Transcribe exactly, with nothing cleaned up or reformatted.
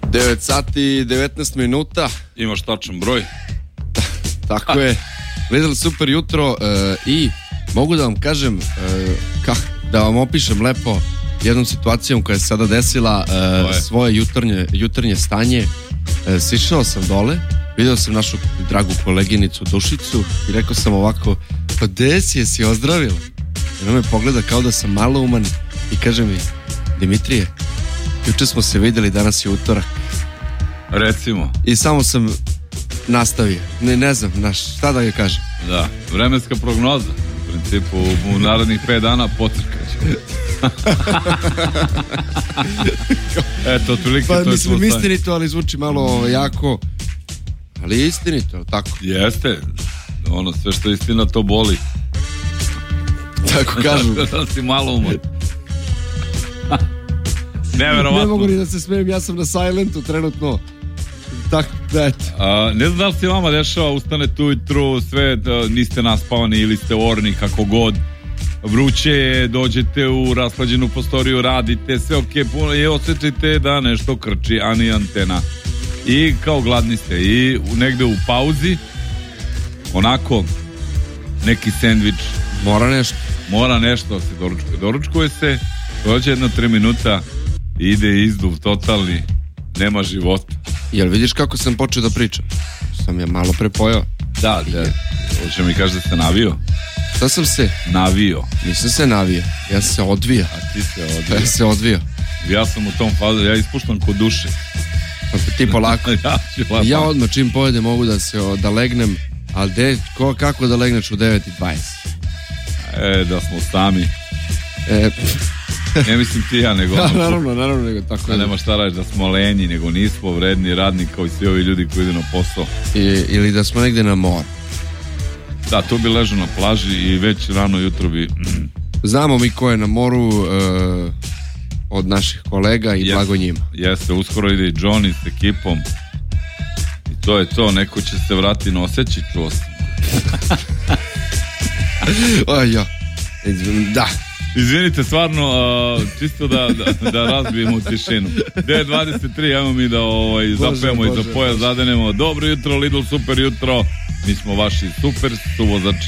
devet sati i devetnaest minuta. Imaš tačan broj. Tako je. Lidl super jutro uh, i mogu da vam kažem uh, kak, da vam opišem lepo jednom situacijom koja je sada desila uh, svoje jutarnje, jutarnje stanje. Uh, sišao sam dole, vidio sam našu dragu koleginicu Dušicu i rekao sam ovako, pa gde si, jesi ozdravila? I ona me pogleda kao da sam malouman i kaže mi, Dimitrije, juče smo se vidjeli, danas je utorak. Recimo. I samo sam nastavio. Ne, ne znam, naš, šta da joj kažem. Da, vremenska prognoza. U principu, u narednih pet dana pocrkaću. Eto, otprilike pa, to je mislim, istinito, ali zvuči malo jako, ali istinito, tako. Jeste. Ono, sve što je istina, to boli. Tako kažu. Da si malo uman. Neverovatno. Ne mogu ni da se smijem, ja sam na silentu trenutno. Tako, da eto. A, ne znam da li se vama dešava, ustanete ujutru, sve, da, niste naspavani ili ste orni, kako god. Vruće je, dođete u rashlađenu prostoriju, radite, sve ok, puno, i osjećate da nešto krči, a ni antena. I kao gladni ste. I negde u pauzi, onako, neki sendvič. Mora nešto. Mora nešto se doručkuje. Doručkuje se, dođe jedno tri minuta, ide izduv totalni, nema života. Jel vidiš kako sam počeo da pričam? Sam je malo prepojao. Da, da. Hoće mi kaži da se navio? Šta sam se? Navio. Nisam se navio, ja sam se odvija. A ti se odvija. Ja se odvija. Ja sam u tom fazu, ja ispuštam kod duše. Pa ti polako. ja, ja odmah čim pojedem mogu da se da legnem, ali de, ko, kako da legneš u devet i dvadeset? E, da smo sami. E, ne mislim ti ja, nego... Da, naravno, naravno, nego tako. Da nema šta reći, da smo lenji, nego nismo vredni radni kao i svi ovi ljudi koji idu na posao. I, ili da smo negde na moru. Da, tu bi ležao na plaži i već rano jutro bi... Znamo mi ko je na moru uh, od naših kolega i yes, blago njima. Jeste, uskoro ide i Johnny s ekipom. I to je to, neko će se vratiti noseći, čuo sam. O, ja. Da. Izvinite, stvarno, uh, čisto da, da, da razbijemo tišinu. devet dvadeset tri, ajmo mi da ovaj, zapijemo i za pojas zadenemo. Dobro jutro, Lidl, super jutro. Mi smo vaši super suvozači.